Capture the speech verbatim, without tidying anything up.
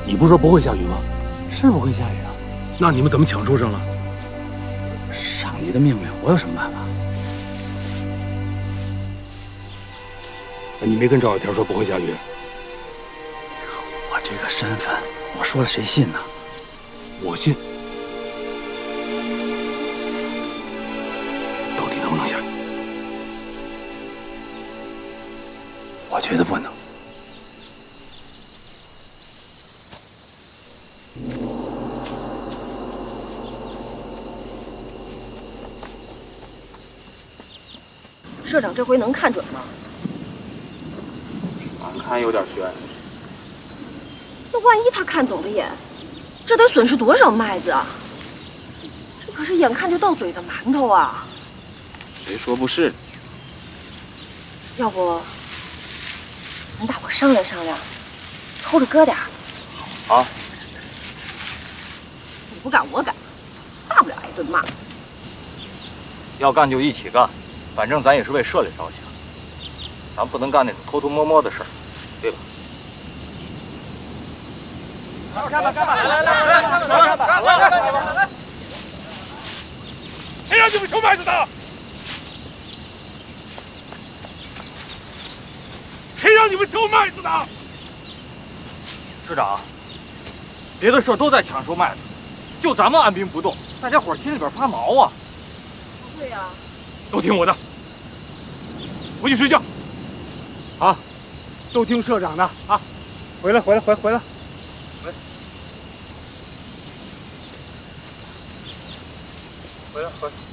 你不是说不会下雨吗？ 是不会下雨啊。 那你们怎么抢树上了？ 上级的命令，我有什么办法？ 那你没跟赵小天说不会下雨？ 我这个身份，我说了谁信呢？ 我信。到底能不能下雨？ 我觉得不能。 社长这回能看准吗？ 俺看有点悬。 那万一他看走了眼，这得损失多少麦子啊！这可是眼看就到嘴的馒头啊！ 谁说不是？ 要不，咱大伙商量商量，偷着割点儿。 好。 你不干我干，大不了挨顿骂。 要干就一起干。反正咱也是为社里着想，咱不能干那种偷偷摸摸的事儿，对吧？干吧干吧！来来来来来干吧干吧！来来来来！谁让你们收麦子的？谁让你们收麦子的？师长，别的社都在抢收麦子，就咱们按兵不动，大家伙心里边发毛啊！ 不会呀。 都听我的，回去睡觉。 好，都听社长的啊！回来，回来，回回来，回， 回来，回。